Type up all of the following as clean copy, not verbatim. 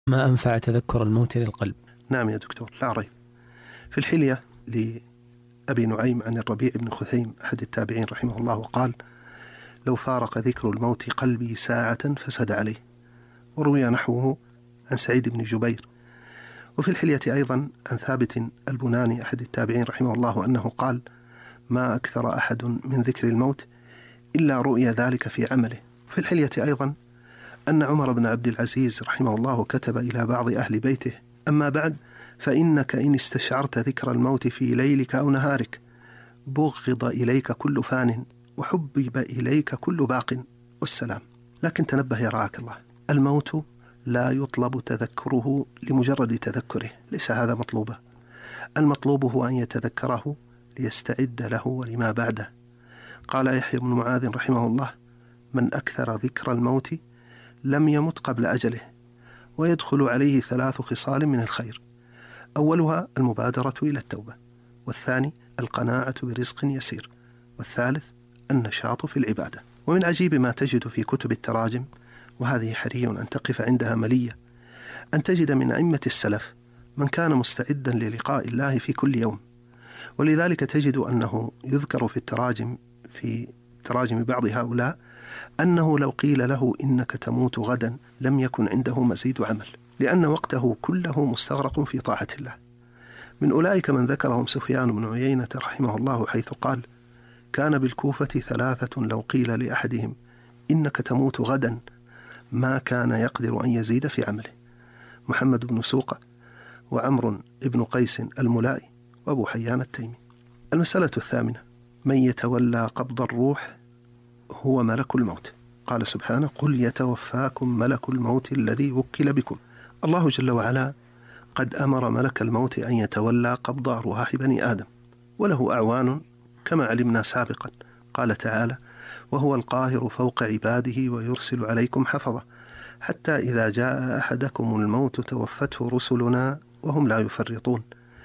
ما أنفع تذكر الموت للقلب؟ نعم يا دكتور، لا ريب. في الحلية لأبي نعيم عن الربيع بن خثيم أحد التابعين رحمه الله وقال: لو فارق ذكر الموت قلبي ساعة فسد عليه. وروي نحوه عن سعيد بن جبير. وفي الحلية أيضا عن ثابت البناني أحد التابعين رحمه الله أنه قال: ما أكثر أحد من ذكر الموت إلا رؤي ذلك في عمله. في الحلية أيضا أن عمر بن عبد العزيز رحمه الله كتب إلى بعض أهل بيته: أما بعد، فإنك إن استشعرت ذكر الموت في ليلك أو نهارك بغض إليك كل فان وحبب إليك كل باق والسلام. لكن تنبه يرعاك الله، الموت لا يطلب تذكره لمجرد تذكره، ليس هذا مطلوبه. المطلوب هو أن يتذكره ليستعد له ولما بعده. قال يحيى بن معاذ رحمه الله: من أكثر ذكر الموت لم يمت قبل أجله، ويدخل عليه 3 خصال من الخير: أولها المبادرة إلى التوبة، والثاني القناعة برزق يسير، والثالث النشاط في العبادة. ومن عجيب ما تجد في كتب التراجم، وهذه حري أن تقف عندها ملية، أن تجد من أئمة السلف من كان مستعدا للقاء الله في كل يوم. ولذلك تجد أنه يذكر في تراجم بعض هؤلاء أنه لو قيل له إنك تموت غدا لم يكن عنده مزيد عمل، لأن وقته كله مستغرق في طاعة الله. من أولئك من ذكرهم سفيان بن عيينة رحمه الله، حيث قال: كان بالكوفة 3 لو قيل لأحدهم إنك تموت غدا ما كان يقدر أن يزيد في عمله: محمد بن سوقة، وعمر بن قيس الملائي، وأبو حيان التيمي. المسألة 8: من يتولى قبض الروح هو ملك الموت. قال سبحانه: قل يتوفاكم ملك الموت الذي وكل بكم. الله جل وعلا قد أمر ملك الموت أن يتولى قبض أرواح بني آدم، وله أعوان كما علمنا سابقا. قال تعالى: وهو القاهر فوق عباده ويرسل عليكم حفظة حتى إذا جاء أحدكم الموت توفته رسلنا وهم لا يفرطون.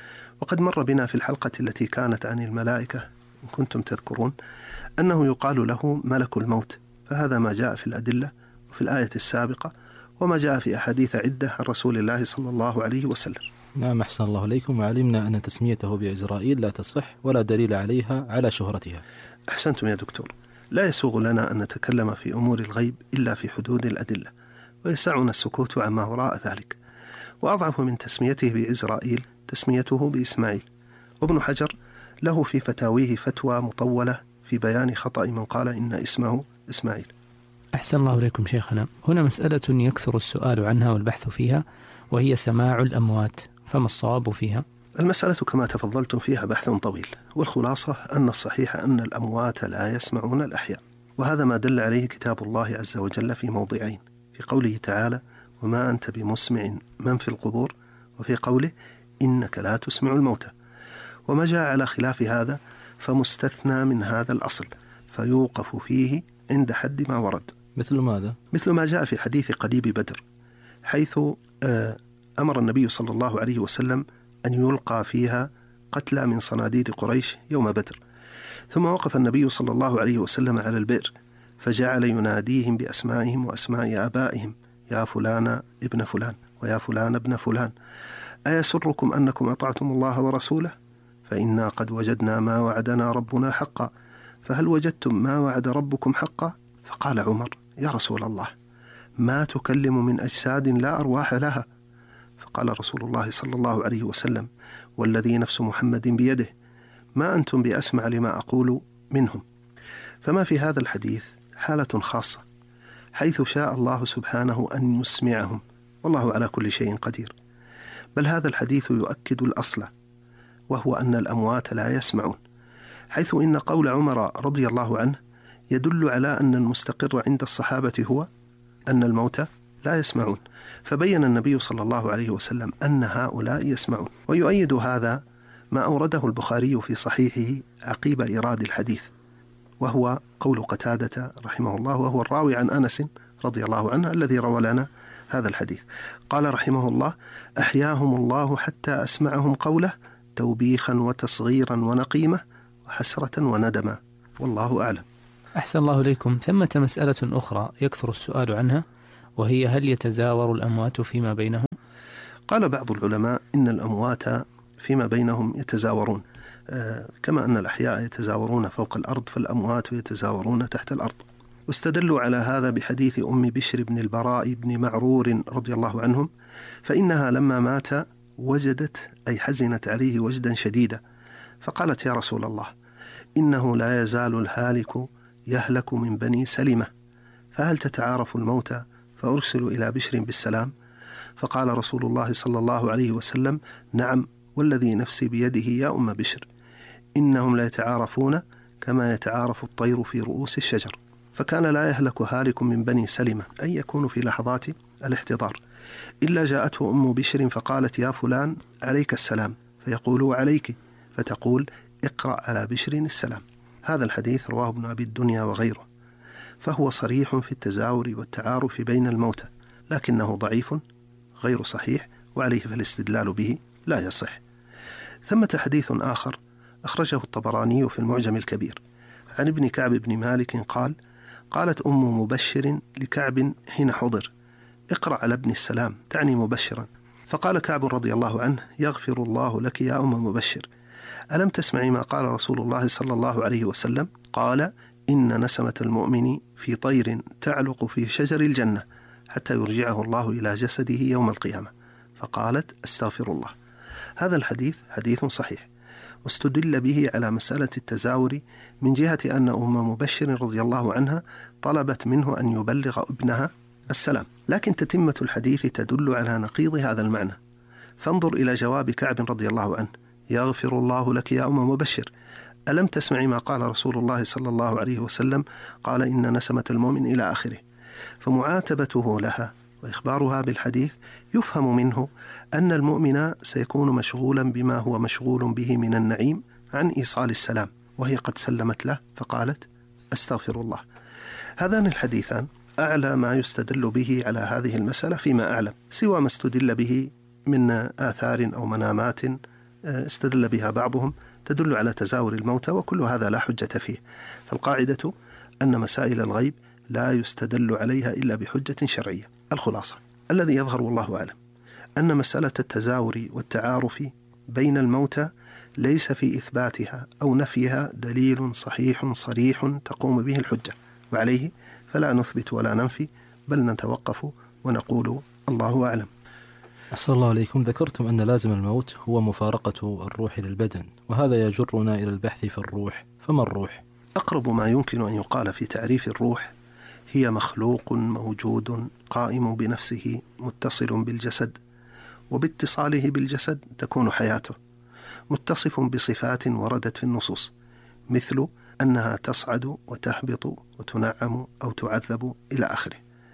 وقد مر بنا في الحلقة التي كانت عن الملائكة إن كنتم تذكرون أنه يقال له ملك الموت، فهذا ما جاء في الأدلة وفي الآية السابقة، وما جاء في أحاديث عدة عن رسول الله صلى الله عليه وسلم. نعم، أحسن الله إليكم. وعلمنا أن تسميته بعزرائيل لا تصح ولا دليل عليها على شهرتها. أحسنتم يا دكتور. لا يسوغ لنا أن نتكلم في أمور الغيب إلا في حدود الأدلة، ويسعنا السكوت عما وراء ذلك. وأضعف من تسميته بعزرائيل تسميته بإسماعيل. وابن حجر له في فتاويه فتوى مطولة في بيان خطأ من قال إن اسمه إسماعيل. أحسن الله إليكم شيخنا. هنا مسألة يكثر السؤال عنها والبحث فيها، وهي سماع الأموات، فما الصواب فيها؟ المسألة كما تفضلتم فيها بحث طويل، والخلاصة أن الصحيح أن الأموات لا يسمعون الأحياء، وهذا ما دل عليه كتاب الله عز وجل في موضعين: في قوله تعالى: وما أنت بمسمع من في القبور، وفي قوله: إنك لا تسمع الموتى. وما جاء على خلاف هذا فمستثنى من هذا الأصل، فيوقف فيه عند حد ما ورد. مثل ماذا؟ مثل ما جاء في حديث قليب بدر، حيث أمر النبي صلى الله عليه وسلم أن يلقى فيها قتلى من صناديد قريش يوم بدر، ثم وقف النبي صلى الله عليه وسلم على البئر فجعل يناديهم بأسمائهم وأسماء آبائهم: يا فلان ابن فلان، ويا فلان ابن فلان، أيسركم أنكم أطعتم الله ورسوله؟ فإنا قد وجدنا ما وعدنا ربنا حقا، فهل وجدتم ما وعد ربكم حقا؟ فقال عمر: يا رسول الله، ما تكلم من أجساد لا أرواح لها؟ فقال رسول الله صلى الله عليه وسلم: والذي نفس محمد بيده ما أنتم بأسمع لما أقول منهم. فما في هذا الحديث حالة خاصة، حيث شاء الله سبحانه أن يسمعهم، والله على كل شيء قدير. بل هذا الحديث يؤكد الأصل، وهو أن الأموات لا يسمعون، حيث إن قول عمر رضي الله عنه يدل على أن المستقر عند الصحابة هو أن الموتى لا يسمعون، فبين النبي صلى الله عليه وسلم أن هؤلاء يسمعون. ويؤيد هذا ما أورده البخاري في صحيحه عقيب إيراد الحديث، وهو قول قتادة رحمه الله، وهو الراوي عن أنس رضي الله عنه الذي روى لنا هذا الحديث. قال رحمه الله: أحياهم الله حتى أسمعهم قوله توبيخا وتصغيرا ونقيمة وحسرة وندما، والله أعلم. أحسن الله إليكم. ثمة مسألة أخرى يكثر السؤال عنها، وهي هل يتزاور الأموات فيما بينهم؟ قال بعض العلماء إن الأموات فيما بينهم يتزاورون، كما أن الأحياء يتزاورون فوق الأرض فالأموات يتزاورون تحت الأرض. واستدلوا على هذا بحديث أم بشر بن البراء بن معرور رضي الله عنهم، فإنها لما مات وجدت أي حزنت عليه وجدا شديدا، فقالت: يا رسول الله، إنه لا يزال الهالك يهلك من بني سلمة، فهل تتعارف الموتى فأرسل إلى بشر بالسلام؟ فقال رسول الله صلى الله عليه وسلم: نعم، والذي نفسي بيده يا أم بشر، إنهم لا يتعارفون كما يتعارف الطير في رؤوس الشجر. فكان لا يهلك هالك من بني سلمة، أي يكون في لحظات الاحتضار، إلا جاءته أم بشر فقالت: يا فلان عليك السلام، فيقول: وعليك، فتقول: اقرأ على بشر السلام. هذا الحديث رواه ابن أبي الدنيا وغيره، فهو صريح في التزاور والتعارف بين الموتى، لكنه ضعيف غير صحيح، وعليه فالاستدلال به لا يصح. ثمة حديث آخر أخرجه الطبراني في المعجم الكبير عن ابن كعب بن مالك قال: قالت أم مبشر لكعب حين حضر: اقرأ على ابن السلام، تعني مبشرا. فقال كعب رضي الله عنه: يغفر الله لك يا أم مبشر، ألم تسمعي ما قال رسول الله صلى الله عليه وسلم؟ قال: إن نسمة المؤمن في طير تعلق في شجر الجنة حتى يرجعه الله إلى جسده يوم القيامة. فقالت: استغفر الله. هذا الحديث حديث صحيح، واستدل به على مسألة التزاور من جهة أن أم مبشر رضي الله عنها طلبت منه أن يبلغ ابنها السلام، لكن تتمة الحديث تدل على نقيض هذا المعنى. فانظر إلى جواب كعب رضي الله عنه: يغفر الله لك يا أم مبشر، ألم تسمعي ما قال رسول الله صلى الله عليه وسلم؟ قال: إن نسمة المؤمن إلى آخره. فمعاتبته لها وإخبارها بالحديث يفهم منه أن المؤمن سيكون مشغولا بما هو مشغول به من النعيم عن إيصال السلام، وهي قد سلمت له فقالت: أستغفر الله. هذان الحديثان أعلى ما يستدل به على هذه المسألة فيما أعلم، سوى ما استدل به من آثار أو منامات استدل بها بعضهم تدل على تزاور الموتى، وكل هذا لا حجة فيه. فالقاعدة أن مسائل الغيب لا يستدل عليها إلا بحجة شرعية. الخلاصة الذي يظهر والله أعلم أن مسألة التزاور والتعارف بين الموتى ليس في إثباتها أو نفيها دليل صحيح صريح تقوم به الحجة، وعليه فلا نثبت ولا ننفي، بل نتوقف ونقول الله أعلم. أحسن الله عليكم. ذكرتم أن لازم الموت هو مفارقة الروح للبدن، وهذا يجرنا إلى البحث في الروح. فما الروح؟ أقرب ما يمكن أن يقال في تعريف الروح: هي مخلوق موجود قائم بنفسه متصل بالجسد، وباتصاله بالجسد تكون حياته، متصف بصفات وردت في النصوص، مثل أنها تصعد وتهبط وتنعم أو تعذب إلى آخره.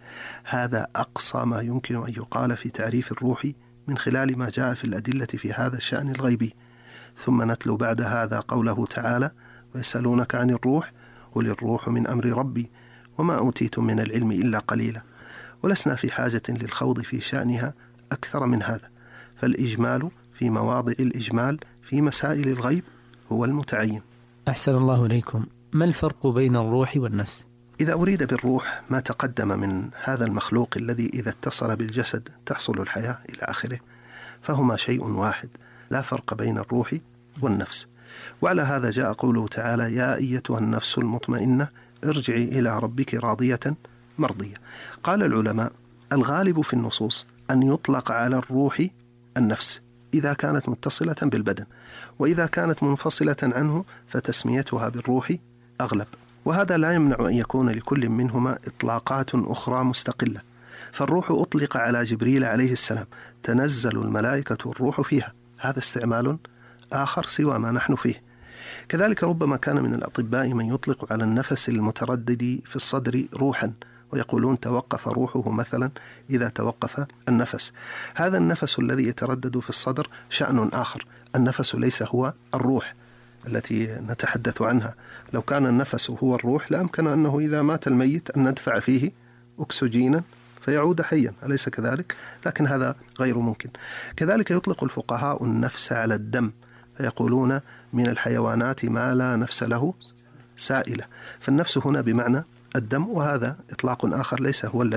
هذا أقصى ما يمكن أن يقال في تعريف الروح من خلال ما جاء في الأدلة في هذا الشأن الغيبي. ثم نتلو بعد هذا قوله تعالى: ويسألونك عن الروح قل الروح من أمر ربي وما أوتيتم من العلم إلا قليلا. ولسنا في حاجة للخوض في شأنها أكثر من هذا، فالإجمال في مواضع الإجمال في مسائل الغيب هو المتعين. أحسن الله إليكم. ما الفرق بين الروح والنفس؟ إذا أريد بالروح ما تقدم من هذا المخلوق الذي إذا اتصل بالجسد تحصل الحياة إلى آخره، فهما شيء واحد، لا فرق بين الروح والنفس. وعلى هذا جاء قوله تعالى: يا أيتها النفس المطمئنة ارجعي إلى ربك راضية مرضية. قال العلماء: الغالب في النصوص أن يطلق على الروح النفس إذا كانت متصلة بالبدن، وإذا كانت منفصلة عنه فتسميتها بالروح أغلب. وهذا لا يمنع أن يكون لكل منهما إطلاقات أخرى مستقلة. فالروح أطلق على جبريل عليه السلام: تنزل الملائكة الروح فيها، هذا استعمال آخر سوى ما نحن فيه. كذلك ربما كان من الأطباء من يطلق على النفس المتردد في الصدر روحا، ويقولون توقف روحه مثلا إذا توقف النفس. هذا النفس الذي يتردد في الصدر شأن آخر، النفس ليس هو الروح التي نتحدث عنها. لو كان النفس هو الروح لأمكن أنه إذا مات الميت أن ندفع فيه أكسجينا فيعود حيا، أليس كذلك؟ لكن هذا غير ممكن. كذلك يطلق الفقهاء النفس على الدم، فيقولون من الحيوانات ما لا نفس له سائلة، فالنفس هنا بمعنى الدم، وهذا إطلاق آخر ليس هو الذي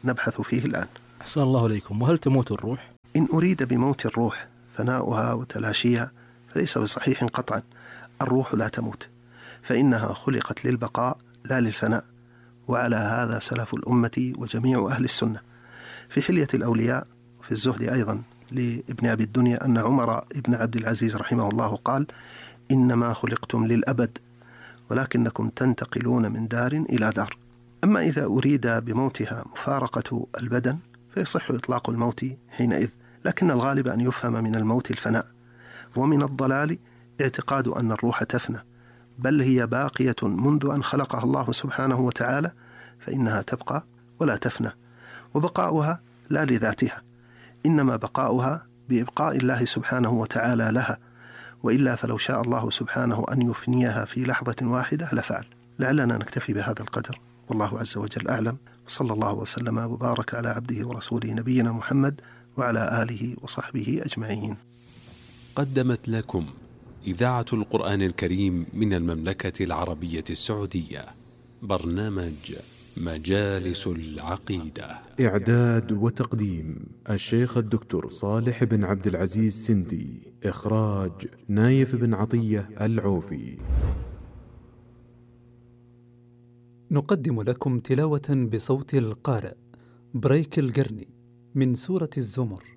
نبحث فيه الآن. أحسن الله عليكم. وهل تموت الروح؟ إن أريد بموت الروح فناؤها وتلاشيها فليس بصحيح قطعا. الروح لا تموت، فإنها خلقت للبقاء لا للفناء، وعلى هذا سلف الأمة وجميع أهل السنة. في حلية الأولياء في الزهد أيضا لابن أبي الدنيا أن عمر بن عبد العزيز رحمه الله قال: إنما خلقتم للأبد ولكنكم تنتقلون من دار إلى دار. أما إذا أريد بموتها مفارقة البدن فيصح إطلاق الموت حينئذ، لكن الغالب أن يفهم من الموت الفناء. ومن الضلال اعتقاد أن الروح تفنى، بل هي باقية منذ أن خلقها الله سبحانه وتعالى، فإنها تبقى ولا تفنى، وبقاؤها لا لذاتها، إنما بقاؤها بإبقاء الله سبحانه وتعالى لها، وإلا فلو شاء الله سبحانه أن يفنيها في لحظة واحدة لفعل. لعلنا نكتفي بهذا القدر، والله عز وجل أعلم، وصلى الله وسلم وبارك على عبده ورسوله نبينا محمد وعلى آله وصحبه أجمعين. قدمت لكم إذاعة القرآن الكريم من المملكة العربية السعودية برنامج مجالس العقيدة. إعداد وتقديم الشيخ الدكتور صالح بن عبد العزيز سندي. إخراج نايف بن عطية العوفي. نقدم لكم تلاوة بصوت القارئ بريك القرني من سورة الزمر.